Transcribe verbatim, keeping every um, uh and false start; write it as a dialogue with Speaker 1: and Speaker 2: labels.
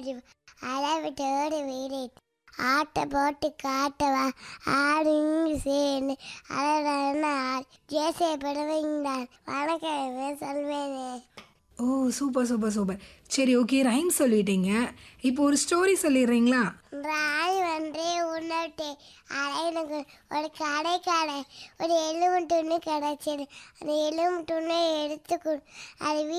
Speaker 1: ஓடி அளவிட்டோடு வீடு ஆட்ட போட்டு காட்டவா ஆடு சேர்ந்து அழகான ஆள் ஜேசே படுவீங்கிறான் வணக்கம் சொல்வேனே.
Speaker 2: ஓ சூப்பர் சூப்பர் சூப்பர். சரி ஓகே, ரைம் சொல்லிட்டீங்க. இப்போ ஒரு ஸ்டோரி சொல்லிடுறீங்களா?
Speaker 1: ராணி வந்து உன்னட்டு அலைனுக்கு ஒரு கடை கடை ஒரு எலும்பு துணி கிடச்சிது. அந்த எலும்பு துணை எடுத்து அது